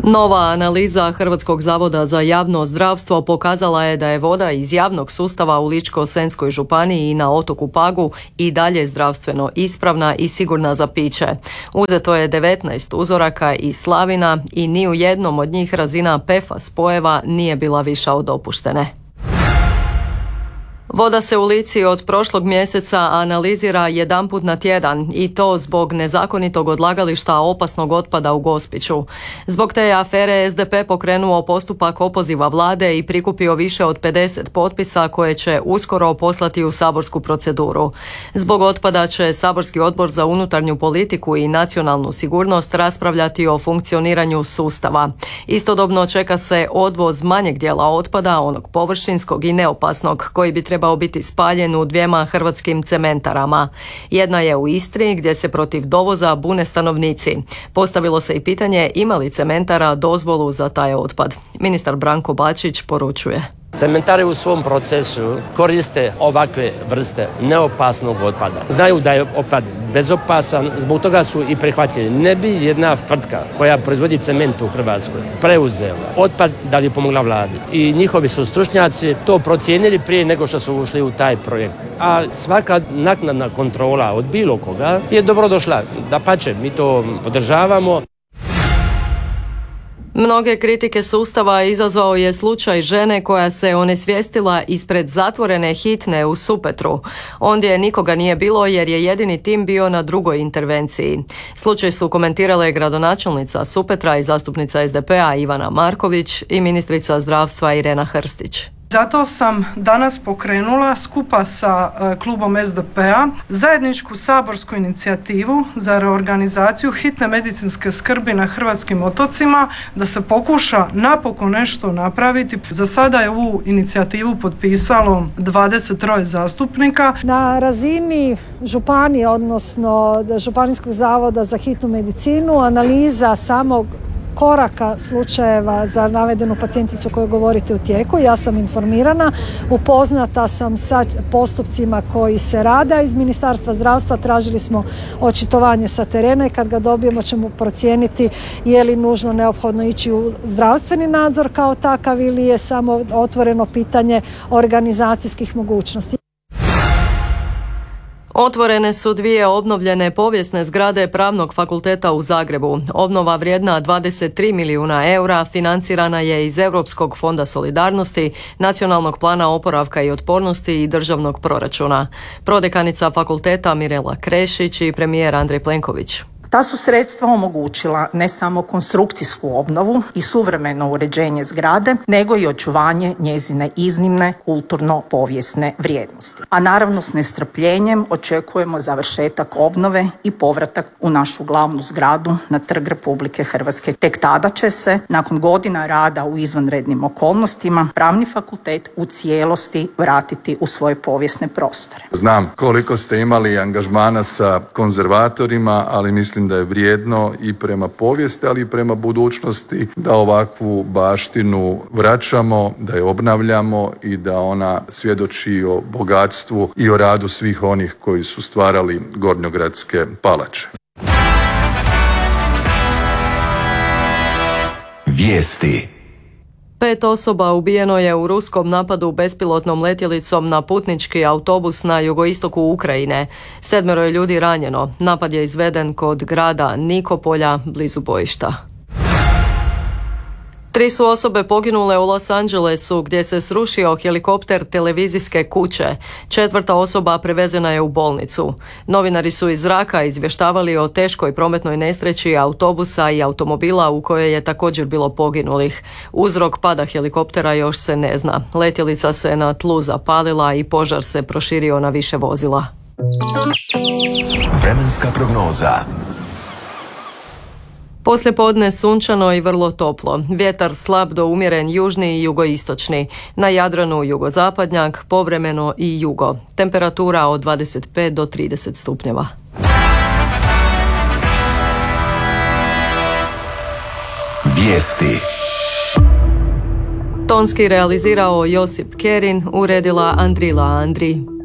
Nova analiza Hrvatskog zavoda za javno zdravstvo pokazala je da je voda iz javnog sustava u Ličko-senjskoj županiji i na otoku Pagu i dalje zdravstveno ispravna i sigurna za piće. Uzeto je 19 uzoraka iz slavina i ni u jednom od njih razina PFAS spojeva nije bila viša od dopuštene. Voda se u Lici od prošlog mjeseca analizira jedanput na tjedan i to zbog nezakonitog odlagališta opasnog otpada u Gospiću. Zbog te afere SDP pokrenuo postupak opoziva vlade i prikupio više od 50 potpisa koje će uskoro poslati u saborsku proceduru. Zbog otpada će Saborski odbor za unutarnju politiku i nacionalnu sigurnost raspravljati o funkcioniranju sustava. Istodobno čeka se odvoz manjeg dijela otpada, onog površinskog i neopasnog, koji bi trebao biti spaljen u 2 hrvatskim cementarama. Jedna je u Istri, gdje se protiv dovoza bune stanovnici. Postavilo se i pitanje ima li cementara dozvolu za taj otpad. Ministar Branko Bačić poručuje. Cementari u svom procesu koriste ovakve vrste neopasnog otpada. Znaju da je otpad bezopasan, zbog toga su i prihvatili. Ne bi jedna tvrtka koja proizvodi cement u Hrvatskoj preuzela otpad da bi pomogla vladi. I njihovi su stručnjaci to procijenili prije nego što su ušli u taj projekt. A svaka naknadna kontrola od bilo koga je dobrodošla. Dapače, mi to podržavamo. Mnoge kritike sustava izazvao je slučaj žene koja se onesvijestila ispred zatvorene hitne u Supetru. Ondje nikoga nije bilo jer je jedini tim bio na drugoj intervenciji. Slučaj su komentirale gradonačelnica Supetra i zastupnica SDP-a Ivana Marković i ministrica zdravstva Irena Hrstić. Zato sam danas pokrenula skupa sa klubom SDP-a zajedničku saborsku inicijativu za reorganizaciju hitne medicinske skrbi na hrvatskim otocima, da se pokuša napokon nešto napraviti. Za sada je ovu inicijativu potpisalo 23 zastupnika. Na razini županije, odnosno Županijskog zavoda za hitnu medicinu, analiza samog koraka slučajeva za navedenu pacijenticu o kojoj govorite u tijeku. Ja sam informirana, upoznata sam sa postupcima koji se rade. Iz Ministarstva zdravstva tražili smo očitovanje sa terena i kad ga dobijemo ćemo procijeniti je li nužno neophodno ići u zdravstveni nadzor kao takav ili je samo otvoreno pitanje organizacijskih mogućnosti. Otvorene su 2 obnovljene povijesne zgrade Pravnog fakulteta u Zagrebu. Obnova vrijedna 23 milijuna eura financirana je iz Europskog fonda solidarnosti, Nacionalnog plana oporavka i otpornosti i državnog proračuna. Prodekanica fakulteta Mirela Krešić i premijer Andrej Plenković. Ta su sredstva omogućila ne samo konstrukcijsku obnovu i suvremeno uređenje zgrade, nego i očuvanje njezine iznimne kulturno-povijesne vrijednosti. A naravno s nestrpljenjem očekujemo završetak obnove i povratak u našu glavnu zgradu na Trg Republike Hrvatske. Tek tada će se, nakon godina rada u izvanrednim okolnostima, Pravni fakultet u cijelosti vratiti u svoje povijesne prostore. Znam koliko ste imali angažmana sa konzervatorima, ali mislim da je vrijedno i prema povijesti, ali i prema budućnosti da ovakvu baštinu vraćamo, da je obnavljamo i da ona svjedoči o bogatstvu i o radu svih onih koji su stvarali gornjogradske palače. Vijesti. 5 osoba ubijeno je u ruskom napadu bespilotnom letjelicom na putnički autobus na jugoistoku Ukrajine. 7 je ljudi ranjeno. Napad je izveden kod grada Nikopolja, blizu bojišta. 3 su osobe poginule u Los Angelesu gdje se srušio helikopter televizijske kuće. 4. osoba prevezena je u bolnicu. Novinari su iz zraka izvještavali o teškoj prometnoj nesreći autobusa i automobila u kojoj je također bilo poginulih. Uzrok pada helikoptera još se ne zna. Letjelica se na tlu zapalila i požar se proširio na više vozila. Vremenska prognoza. Poslijepodne sunčano i vrlo toplo. Vjetar slab do umjeren južni i jugoistočni. Na Jadranu jugozapadnjak, povremeno i jugo. Temperatura od 25 do 30 stupnjeva. Vijesti. Tonski realizirao Josip Kerin, uredila Andrila Andri.